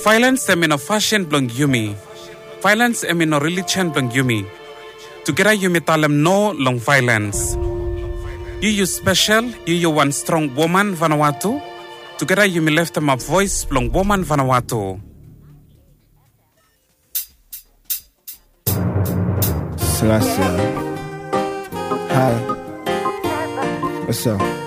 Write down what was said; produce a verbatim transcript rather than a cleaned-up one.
Violence emi no fashion blong yumi. Violence emi no religion blong yumi. Together yumi talem no long violence. You you special, you you one strong woman Vanuatu. Together yumi left them a voice blong woman Vanuatu. Selassie. Hi. What's up?